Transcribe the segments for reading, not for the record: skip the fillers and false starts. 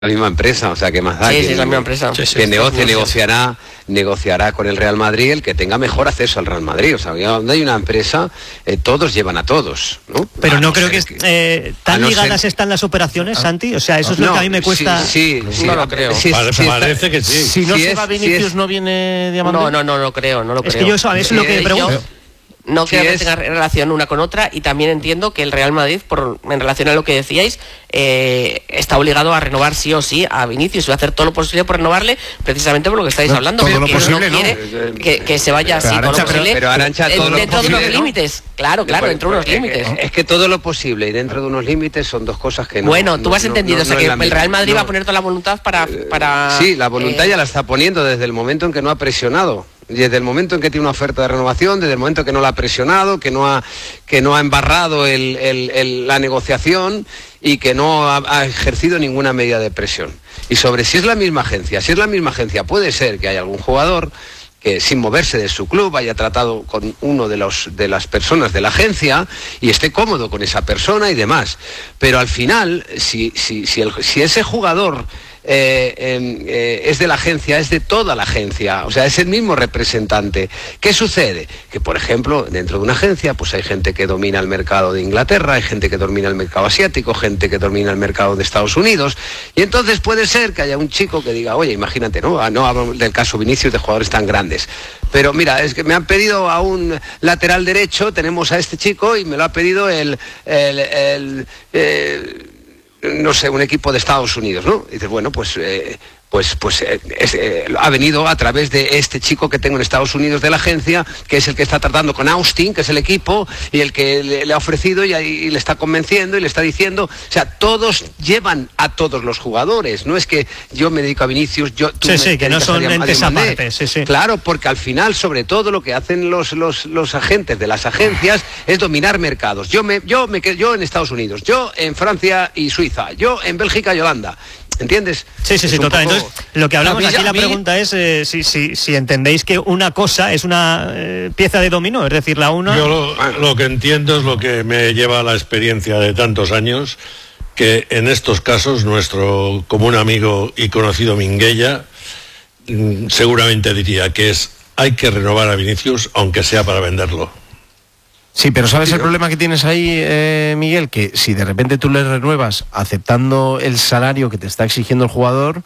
la misma empresa, o sea, ¿qué más da? Sí, es la misma empresa. Que negociará con el Real Madrid el que tenga mejor acceso al Real Madrid. O sea, donde hay una empresa, todos llevan a todos, ¿no? Pero no creo que tan ligadas están las operaciones, Santi. O sea, eso es lo que a mí me cuesta. Sí, no lo creo. Parece que sí. Si no se va Vinicius, no viene Diamante. No lo creo. Es que yo eso es lo que pregunto. No creo que tenga relación una con otra, y también entiendo que el Real Madrid, en relación a lo que decíais, está obligado a renovar sí o sí a Vinicius, y va a hacer todo lo posible por renovarle, precisamente por lo que estáis hablando, todo lo posible, no quiere que se vaya así, todo lo posible, pero Arantxa, todo dentro lo posible, de unos límites, claro, dentro de unos límites. Es que todo lo posible y dentro de unos límites son dos cosas que no... Bueno, tú has entendido, o sea, que el Real Madrid va a poner toda la voluntad para... Sí, la voluntad ya la está poniendo desde el momento en que no ha presionado. Desde el momento en que tiene una oferta de renovación, desde el momento en que no la ha presionado, que no ha embarrado la negociación y que no ha ejercido ninguna medida de presión. Y sobre si es la misma agencia, puede ser que haya algún jugador que sin moverse de su club haya tratado con uno de las personas de la agencia y esté cómodo con esa persona y demás. Pero al final, si ese jugador es de la agencia, es de toda la agencia, o sea, es el mismo representante. ¿Qué sucede? Que, por ejemplo, dentro de una agencia, pues hay gente que domina el mercado de Inglaterra, hay gente que domina el mercado asiático, gente que domina el mercado de Estados Unidos, y entonces puede ser que haya un chico que diga, oye, imagínate, no hablo del caso Vinicius, de jugadores tan grandes, pero mira, es que me han pedido a un lateral derecho, tenemos a este chico y me lo ha pedido no sé, un equipo de Estados Unidos, ¿no? Y dices, bueno, ha venido a través de este chico que tengo en Estados Unidos de la agencia, que es el que está tratando con Austin, que es el equipo, y el que le ha ofrecido y le está convenciendo y le está diciendo, o sea, todos llevan a todos los jugadores, no es que yo me dedico a Vinicius, que no son entes aparte, sí. Claro, porque al final, sobre todo, lo que hacen los agentes de las agencias es dominar mercados. Yo en Estados Unidos, yo en Francia y Suiza, yo en Bélgica y Holanda. ¿Entiendes? Sí, total. Entonces, lo que hablamos aquí, la pregunta es si entendéis que una cosa es una pieza de dominó, es decir, Yo lo que entiendo es lo que me lleva a la experiencia de tantos años, que en estos casos nuestro común amigo y conocido Minguella seguramente diría que hay que renovar a Vinicius, aunque sea para venderlo. Sí, pero ¿sabes el problema que tienes ahí, Miguel? Que si de repente tú le renuevas aceptando el salario que te está exigiendo el jugador,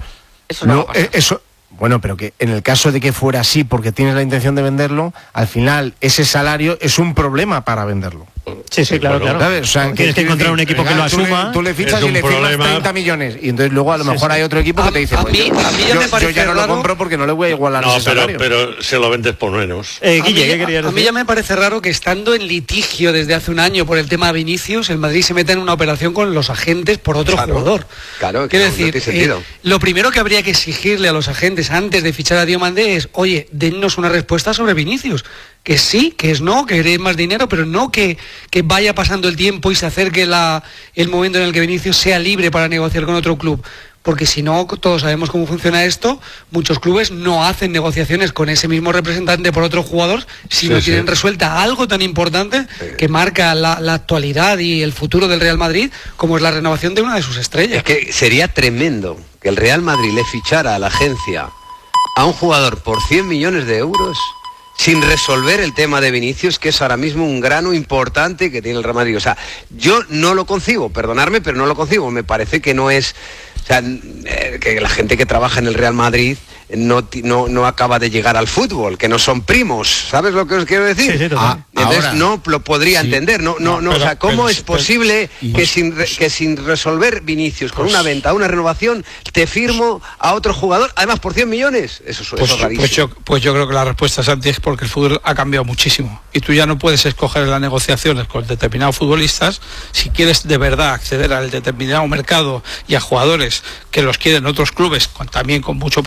bueno, pero que en el caso de que fuera así porque tienes la intención de venderlo, al final ese salario es un problema para venderlo. Sí, claro. ¿Sabes? O sea, tienes que encontrar un equipo que lo asuma. Tú le fichas y le firmas 30 millones. Y entonces luego a lo mejor hay otro equipo que te dice, yo ya no lo compro porque no le voy a igualar ese salario. Pero se lo vendes por menos. Guille, ¿qué querías decir? A mí ya me parece raro que estando en litigio desde hace un año por el tema de Vinicius, el Madrid se meta en una operación con los agentes por otro jugador. Claro, quiero decir, lo primero que habría que exigirle a los agentes antes de fichar a Diomandé es, oye, dennos una respuesta sobre Vinicius. Que sí, que es no, que queréis más dinero, pero no que vaya pasando el tiempo y se acerque el momento en el que Vinicius sea libre para negociar con otro club. Porque si no, todos sabemos cómo funciona esto, muchos clubes no hacen negociaciones con ese mismo representante por otro jugador si no tienen resuelta algo tan importante que marca la actualidad y el futuro del Real Madrid, como es la renovación de una de sus estrellas. Es que sería tremendo que el Real Madrid le fichara a la agencia a un jugador por 100 millones de euros sin resolver el tema de Vinicius, que es ahora mismo un grano importante que tiene el Real Madrid. O sea, yo no lo concibo, perdonadme, pero no lo concibo. Me parece que no es... O sea, que la gente que trabaja en el Real Madrid no acaba de llegar al fútbol, que no son primos, ¿sabes lo que os quiero decir? Sí, entonces no lo podría entender, o sea, ¿cómo es posible que sin resolver Vinicius con una venta, una renovación, te firmo a otro jugador, además por 100 millones? Eso es rarísimo. Pues yo creo que la respuesta, Santi, es porque el fútbol ha cambiado muchísimo y tú ya no puedes escoger en las negociaciones con determinados futbolistas. Si quieres de verdad acceder al determinado mercado y a jugadores que los quieren otros clubes también con mucho potencial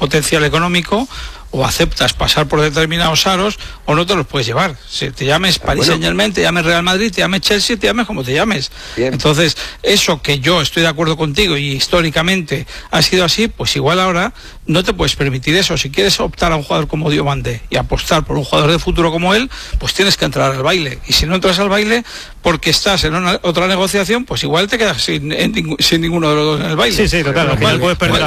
económico, o aceptas pasar por determinados aros o no te los puedes llevar. Si te llames Paris Saint-Germain, te llames Real Madrid, te llames Chelsea, te llames como te llames. Bien. Entonces, eso que yo estoy de acuerdo contigo y históricamente ha sido así, pues igual ahora no te puedes permitir eso. Si quieres optar a un jugador como Diomandé y apostar por un jugador de futuro como él, pues tienes que entrar al baile. Y si no entras al baile porque estás en otra negociación, pues igual te quedas sin ninguno de los dos en el baile. Sí, total, al final puedes perder